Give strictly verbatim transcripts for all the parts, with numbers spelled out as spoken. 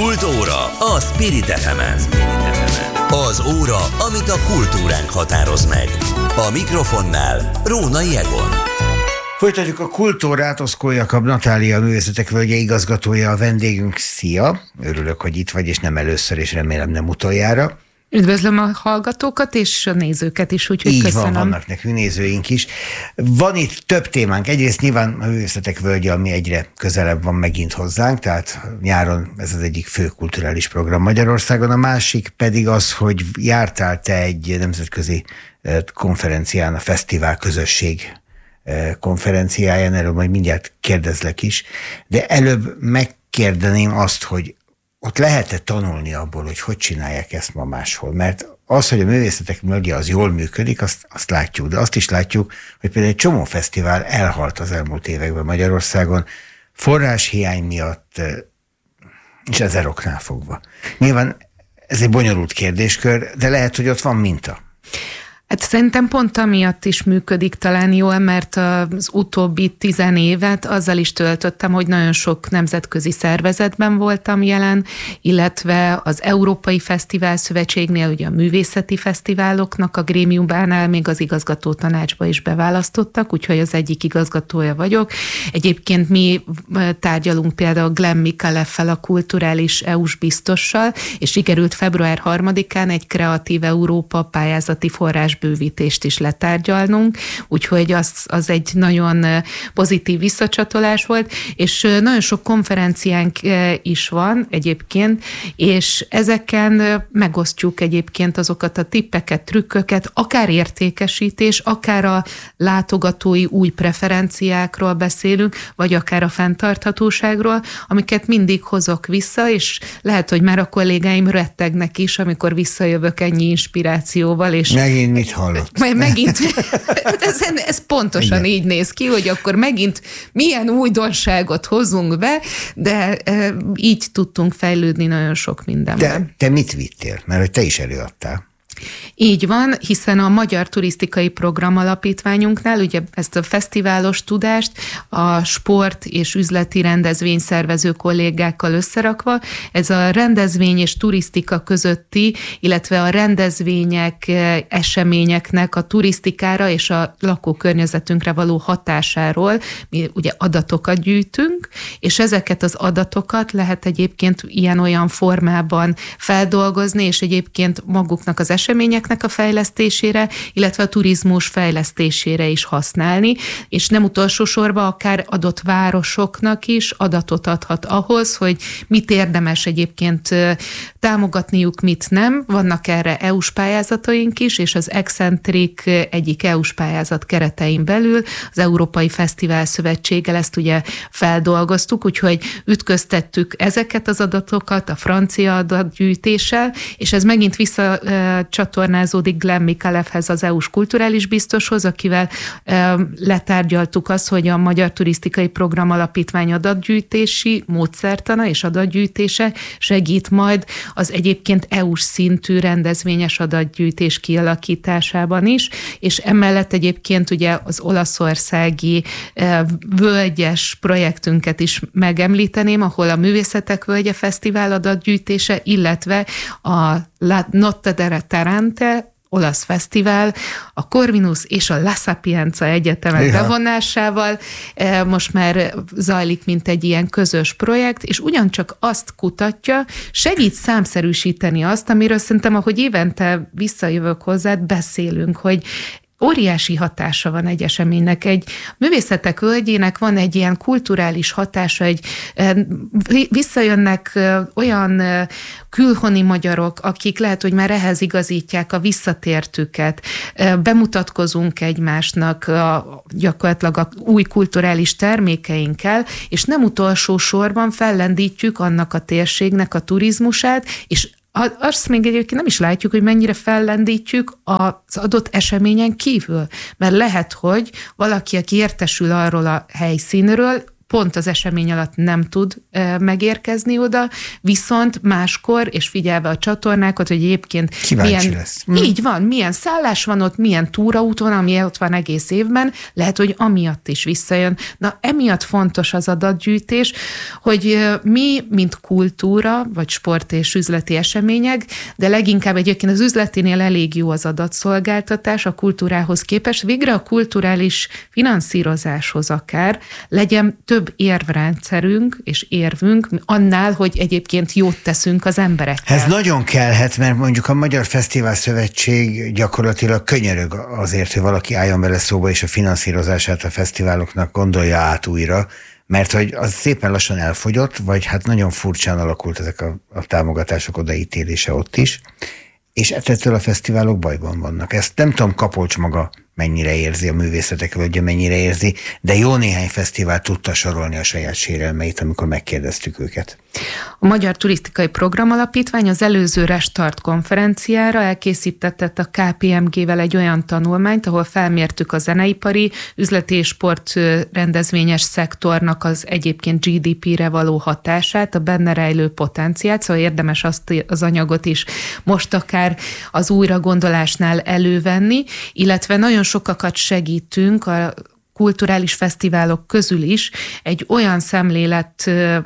Kultúra a Spirit ef emen. Az óra, amit a kultúránk határoz meg. A mikrofonnál Rónai Egon. Folytatjuk a kultúrát, Oszkó Jakab Natália, a Művészetek Völgye igazgatója a vendégünk. Szia! Örülök, hogy itt vagy, és nem először, és remélem nem utoljára. Üdvözlöm a hallgatókat és a nézőket is, úgyhogy Így köszönöm. van, vannak nekünk nézőink is. Van itt több témánk. Egyrészt nyilván a Művészetek Völgye, ami egyre közelebb van megint hozzánk, tehát nyáron ez az egyik fő kulturális program Magyarországon. A másik pedig az, hogy jártál te egy nemzetközi konferencián, a Fesztivál Közösség konferenciáján, erről majd mindjárt kérdezlek is, de előbb megkérdeném azt, hogy ott lehet-e tanulni abból, hogy hogy csinálják ezt ma máshol? Mert az, hogy a Művészetek Völgye az jól működik, azt, azt látjuk, de azt is látjuk, hogy például egy csomó fesztivál elhalt az elmúlt években Magyarországon, forráshiány miatt, és ezer oknál fogva. Nyilván ez egy bonyolult kérdéskör, de lehet, hogy ott van minta. Hát szerintem pont amiatt is működik talán jól, mert az utóbbi tizen évet azzal is töltöttem, hogy nagyon sok nemzetközi szervezetben voltam jelen, illetve az Európai Fesztivál Szövetségnél, ugye a művészeti fesztiváloknak a grémiumánál még az igazgató tanácsba is beválasztottak, úgyhogy az egyik igazgatója vagyok. Egyébként mi tárgyalunk például Glenn Micallef-fel, a kulturális é u-s biztossal, és sikerült február harmadikán egy Kreatív Európa pályázati forrás bővítést is letárgyalnunk, úgyhogy az, az egy nagyon pozitív visszacsatolás volt, és nagyon sok konferenciánk is van egyébként, és ezeken megosztjuk egyébként azokat a tippeket, trükköket, akár értékesítés, akár a látogatói új preferenciákról beszélünk, vagy akár a fenntarthatóságról, amiket mindig hozok vissza, és lehet, hogy már a kollégáim rettegnek is, amikor visszajövök ennyi inspirációval. És megint mit hallott? Majd megint, ez, ez pontosan igen. Így néz ki, hogy akkor megint milyen újdonságot hozunk be, de e, így tudtunk fejlődni nagyon sok mindenben. De te mit vittél? Mert hogy te is előadtál. Így van, hiszen a Magyar Turisztikai Program Alapítványunknál, ugye ezt a fesztiválos tudást a sport és üzleti rendezvényszervező kollégákkal összerakva, ez a rendezvény és turisztika közötti, illetve a rendezvények, eseményeknek a turisztikára és a lakókörnyezetünkre való hatásáról mi ugye adatokat gyűjtünk, és ezeket az adatokat lehet egyébként ilyen-olyan formában feldolgozni, és egyébként maguknak az eseményeknek a fejlesztésére, illetve a turizmus fejlesztésére is használni, és nem utolsó sorban akár adott városoknak is adatot adhat ahhoz, hogy mit érdemes egyébként támogatniuk, mit nem. Vannak erre é u-s pályázataink is, és az Excentric egyik é u-s pályázat keretein belül az Európai Fesztivál Szövetséggel ezt ugye feldolgoztuk, úgyhogy ütköztettük ezeket az adatokat a francia adatgyűjtéssel, és ez megint vissza csatornázódik Glenn Micallefhez, az é u-s kulturális biztoshoz, akivel e, letárgyaltuk azt, hogy a Magyar Turisztikai Program Alapítvány adatgyűjtési módszertana és adatgyűjtése segít majd az egyébként é u-s szintű rendezvényes adatgyűjtés kialakításában is, és emellett egyébként ugye az olaszországi e, völgyes projektünket is megemlíteném, ahol a Művészetek Völgye Fesztivál adatgyűjtése, illetve a La Notte della Tarante olasz fesztivál, a Corvinus és a La Sapienza egyetemek ja. bevonásával most már zajlik, mint egy ilyen közös projekt, és ugyancsak azt kutatja, segít számszerűsíteni azt, amiről szerintem, ahogy évente visszajövök hozzád, beszélünk, hogy óriási hatása van egy eseménynek. Egy Művészetek Völgyének van egy ilyen kulturális hatása, egy, visszajönnek olyan külhoni magyarok, akik lehet, hogy már ehhez igazítják a visszatértüket. Bemutatkozunk egymásnak a, gyakorlatilag a új kulturális termékeinkkel, és nem utolsó sorban fellendítjük annak a térségnek a turizmusát, és azt még egyébként nem is látjuk, hogy mennyire fellendítjük az adott eseményen kívül. Mert lehet, hogy valaki, aki értesül arról a helyszínről, pont az esemény alatt nem tud megérkezni oda, viszont máskor, és figyelve a csatornákat, hogy egyébként kíváncsi milyen, lesz. Hm. Így van, milyen szállás van ott, milyen túraút van, ami ott van egész évben, lehet, hogy amiatt is visszajön. Na, emiatt fontos az adatgyűjtés, hogy mi, mint kultúra, vagy sport és üzleti események, de leginkább egyébként az üzletinél elég jó az adatszolgáltatás a kultúrához képest, végre a kulturális finanszírozáshoz akár legyen több érvrendszerünk és érvünk annál, hogy egyébként jót teszünk az emberekkel. Ez nagyon kellhet, mert mondjuk a Magyar Fesztivál Szövetség gyakorlatilag könyörög azért, hogy valaki álljon bele szóba, és a finanszírozását a fesztiváloknak gondolja át újra, mert hogy az szépen lassan elfogyott, vagy hát nagyon furcsán alakult ezek a, a támogatások odaítélése ott is, és ettől a fesztiválok bajban vannak. Ezt nem tudom, Kapolcs maga mennyire érzi, a Művészetek Völgye mennyire érzi, de jó néhány fesztivál tudta sorolni a saját sérelmeit, amikor megkérdeztük őket. A Magyar Turisztikai Program Alapítvány az előző Restart konferenciára elkészítetett a ká pé em gé-vel egy olyan tanulmányt, ahol felmértük a zeneipari, üzleti és sport rendezvényes szektornak az egyébként gé dé pé-re való hatását, a benne rejlő potenciált, szóval érdemes azt az anyagot is most akár az újragondolásnál elővenni, illetve nagyon sokakat segítünk a kulturális fesztiválok közül is egy olyan szemlélet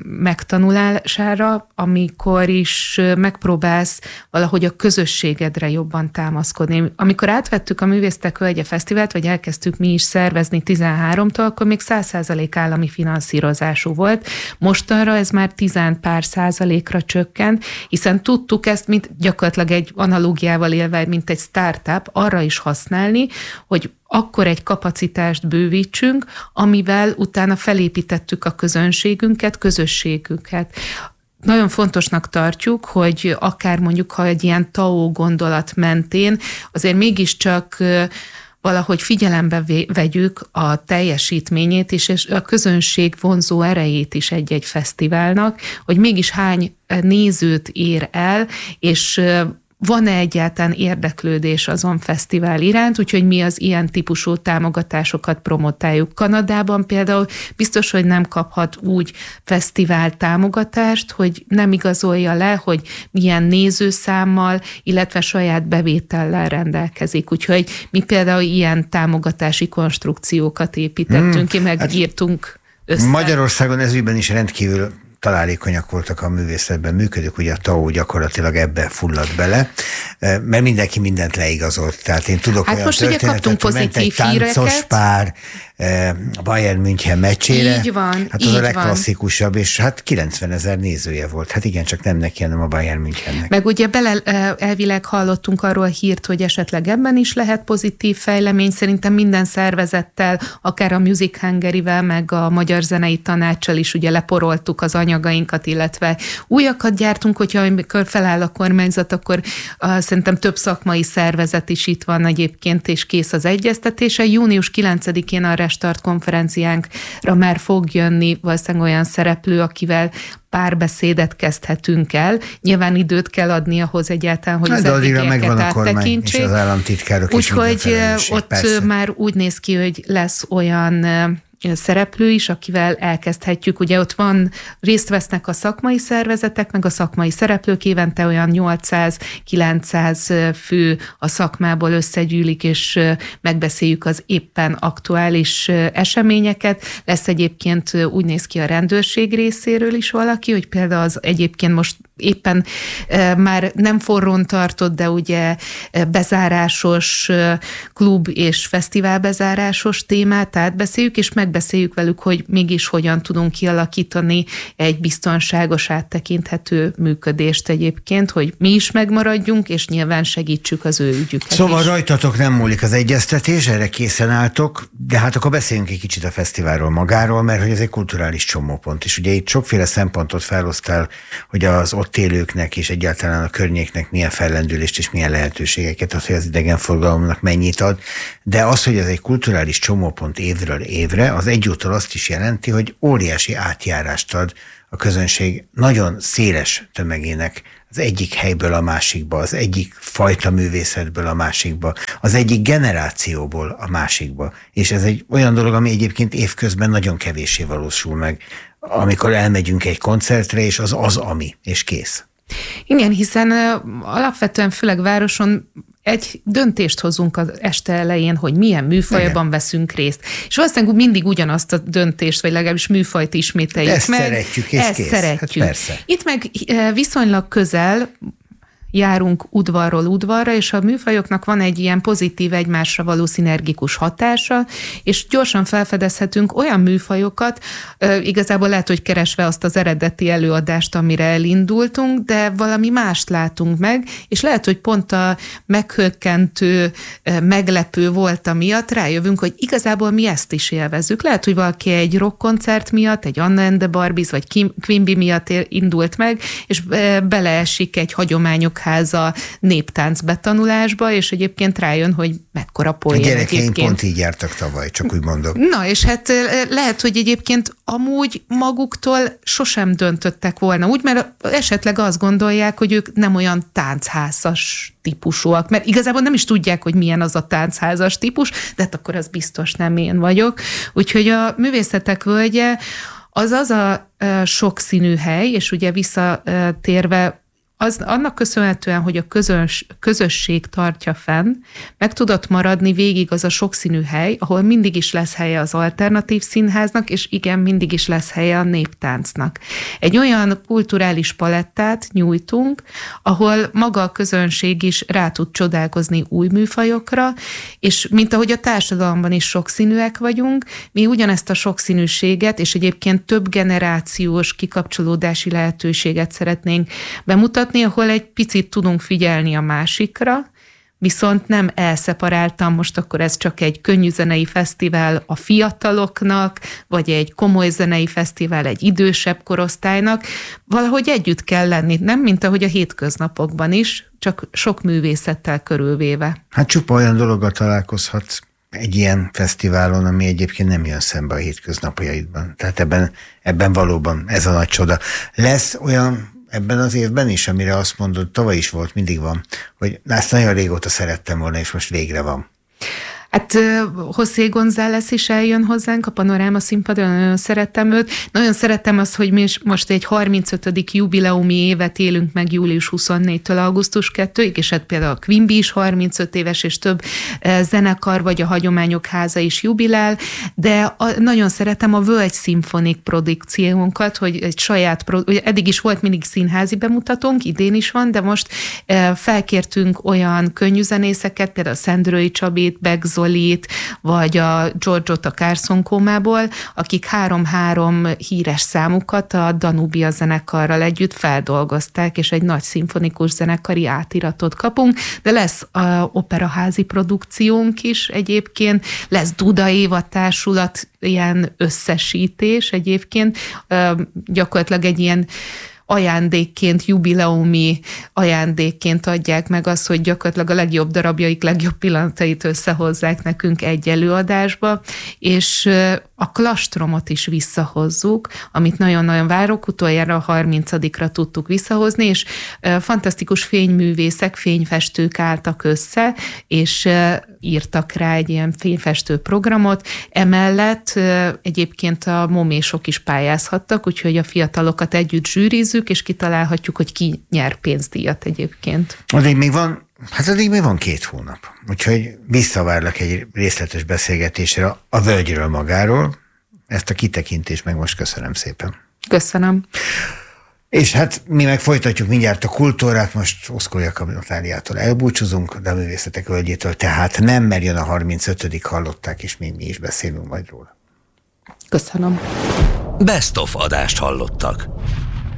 megtanulására, amikor is megpróbálsz valahogy a közösségedre jobban támaszkodni. Amikor átvettük a Művészetek Völgye Fesztivált, vagy elkezdtük mi is szervezni tizenháromtól, akkor még száz százalék állami finanszírozású volt. Mostanra ez már tizen pár százalékra csökkent, hiszen tudtuk ezt, mint gyakorlatilag egy analógiával élve, mint egy startup, arra is használni, hogy akkor egy kapacitást bővítsünk, amivel utána felépítettük a közönségünket, közösségünket. Nagyon fontosnak tartjuk, hogy akár mondjuk, ha egy ilyen TAO gondolat mentén, azért mégiscsak valahogy figyelembe vegyük a teljesítményét is, és a közönség vonzó erejét is egy-egy fesztiválnak, hogy mégis hány nézőt ér el, és van-e egyáltalán érdeklődés azon fesztivál iránt, úgyhogy mi az ilyen típusú támogatásokat promotáljuk. Kanadában például biztos, hogy nem kaphat úgy fesztivál támogatást, hogy nem igazolja le, hogy milyen nézőszámmal, illetve saját bevétellel rendelkezik. Úgyhogy mi például ilyen támogatási konstrukciókat építettünk hmm, ki, megírtunk össze. Magyarországon ezügyben is rendkívül találékonyak voltak a művészetben működők, ugye a TAO gyakorlatilag ebbe fulladt bele, mert mindenki mindent leigazolt. Tehát én tudok hát olyan történetet, hogy ment egy táncos pár a Bayern München meccsére. Így van, hát az a legklasszikusabb, és hát kilencven ezer nézője volt. Hát igen, csak nem neki, hanem a Bayern Münchennek. Meg ugye bele elvileg hallottunk arról a hírt, hogy esetleg ebben is lehet pozitív fejlemény. Szerintem minden szervezettel, akár a Music Hungary-vel, meg a Magyar Zenei Tanáccsal is ugye leporoltuk az anyagainkat, illetve újakat gyártunk, hogyha amikor feláll a kormányzat, akkor uh, szerintem több szakmai szervezet is itt van egyébként, és kész az egyeztetése. június kilencedikén a Restart konferenciánkra már fog jönni valószínűleg olyan szereplő, akivel párbeszédet kezdhetünk el. Nyilván időt kell adni ahhoz egyáltalán, hogy az eddigieket áttekintsék. És az államtitkárok is minden felelősség. Úgyhogy ott persze. Már úgy néz ki, hogy lesz olyan szereplő is, akivel elkezdhetjük. Ugye ott van, részt vesznek a szakmai szervezetek, meg a szakmai szereplők, évente olyan nyolcszáz-kilencszáz fő a szakmából összegyűlik, és megbeszéljük az éppen aktuális eseményeket. Lesz egyébként, úgy néz ki, a rendőrség részéről is valaki, hogy például az egyébként most éppen e, már nem forrón tartott, de ugye bezárásos klub és fesztivál bezárásos témát átbeszéljük, és megbeszéljük velük, hogy mégis hogyan tudunk kialakítani egy biztonságos, áttekinthető működést egyébként, hogy mi is megmaradjunk, és nyilván segítsük az ő ügyüket. Szóval is. Rajtatok nem múlik az egyeztetés, erre készen álltok, de hát akkor beszéljünk egy kicsit a fesztiválról magáról, mert hogy ez egy kulturális csomópont, és ugye itt sokféle szempontot felosztál, hogy az ott élőknek és egyáltalán a környéknek milyen fellendülést és milyen lehetőségeket, az, hogy az idegenforgalomnak mennyit ad, de az, hogy ez egy kulturális csomópont évről évre, az egyúttal azt is jelenti, hogy óriási átjárást ad a közönség nagyon széles tömegének az egyik helyből a másikba, az egyik fajta művészetből a másikba, az egyik generációból a másikba. És ez egy olyan dolog, ami egyébként évközben nagyon kevéssé valósul meg, amikor elmegyünk egy koncertre, és az az, ami, és kész. Igen, hiszen alapvetően főleg városon egy döntést hozunk az este elején, hogy milyen műfajban igen. veszünk részt. És valószínűleg mindig ugyanazt a döntést, vagy legalábbis műfajt ismételjük ezt meg. Ezt szeretjük, és ezt kész. szeretjük. Hát persze. Itt meg viszonylag közel járunk udvarról udvarra, és a műfajoknak van egy ilyen pozitív egymásra való szinergikus hatása, és gyorsan felfedezhetünk olyan műfajokat, igazából lehet, hogy keresve azt az eredeti előadást, amire elindultunk, de valami mást látunk meg, és lehet, hogy pont a meghökkentő, meglepő volt miatt rájövünk, hogy igazából mi ezt is élvezzük. Lehet, hogy valaki egy rockkoncert miatt, egy Anna and the Barbies, vagy Kim, Quimby miatt indult meg, és beleesik egy hagyományok háza néptánc betanulásba, és egyébként rájön, hogy mekkora poén. A gyerekeim pont így jártak tavaly, csak úgy mondom. Na, és hát lehet, hogy egyébként amúgy maguktól sosem döntöttek volna úgy, mert esetleg azt gondolják, hogy ők nem olyan táncházas típusúak, mert igazából nem is tudják, hogy milyen az a táncházas típus, de hát akkor az biztos nem én vagyok. Úgyhogy a Művészetek Völgye az az a sokszínű hely, és ugye visszatérve az, annak köszönhetően, hogy a közös, közösség tartja fenn, meg tudott maradni végig az a sokszínű hely, ahol mindig is lesz helye az alternatív színháznak, és igen, mindig is lesz helye a néptáncnak. Egy olyan kulturális palettát nyújtunk, ahol maga a közönség is rá tud csodálkozni új műfajokra, és mint ahogy a társadalomban is sokszínűek vagyunk, mi ugyanezt a sokszínűséget, és egyébként több generációs kikapcsolódási lehetőséget szeretnénk bemutatni, ahol egy picit tudunk figyelni a másikra, viszont nem elszeparáltam, most akkor ez csak egy könnyű zenei fesztivál a fiataloknak, vagy egy komoly zenei fesztivál egy idősebb korosztálynak. Valahogy együtt kell lenni, nem mint ahogy a hétköznapokban is, csak sok művészettel körülvéve. Hát csupa olyan dologgal találkozhatsz egy ilyen fesztiválon, ami egyébként nem jön szembe a hétköznapjaidban. Tehát ebben, ebben valóban ez a nagy csoda. Lesz olyan ebben az évben is, amire azt mondod, tavaly is volt, mindig van, hogy ezt nagyon régóta szerettem volna, és most végre van. Hát José González is eljön hozzánk a Panoráma színpadon, nagyon szeretem őt. Nagyon szeretem azt, hogy mi most egy harmincötödik jubileumi évet élünk meg július huszonnégytől augusztus kettőig, és hát például a Quimby is harmincöt éves, és több zenekar, vagy a Hagyományok Háza is jubilál, de a, nagyon szeretem a Völgy Szimfonik produkciónkat, hogy egy saját, ugye eddig is volt mindig színházi bemutatónk, idén is van, de most felkértünk olyan könnyűzenészeket, például Szendrői Csabit, Beck Zolit, vagy a George-ot a Carson kómából, akik három-három híres számukat a Danubia zenekarral együtt feldolgozták, és egy nagy szimfonikus zenekari átiratot kapunk, de lesz a operaházi produkciónk is egyébként, lesz Duda Éva társulat, ilyen összesítés egyébként, gyakorlatilag egy ilyen ajándékként, jubileumi ajándékként adják meg azt, hogy gyakorlatilag a legjobb darabjaik, legjobb pillanatait összehozzák nekünk egy előadásba, és a klastromot is visszahozzuk, amit nagyon-nagyon várok, utoljára a harmincadikra tudtuk visszahozni, és fantasztikus fényművészek, fényfestők álltak össze, és írtak rá egy ilyen fényfestő programot. Emellett egyébként a momésok is pályázhattak, úgyhogy a fiatalokat együtt zsűrizzük, és kitalálhatjuk, hogy ki nyer pénzdíjat egyébként. Addig még van, hát addig még van két hónap, úgyhogy visszavárlak egy részletes beszélgetésre a völgyről magáról. Ezt a kitekintést meg most köszönöm szépen. Köszönöm. És hát mi meg folytatjuk mindjárt a kultúrát, most Oszkolja Natáliától elbúcsúzunk, de a Művészetek Völgyétől tehát nem, mert jön a harmincötödik, hallották, és még mi is beszélünk majd róla. Köszönöm. Best of adást hallottak.